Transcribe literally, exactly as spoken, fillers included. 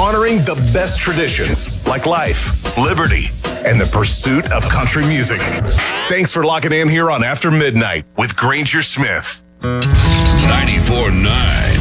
honoring the best traditions like life, liberty, and the pursuit of country music. Thanks for locking in here on After Midnight with Granger Smith. ninety-four point nine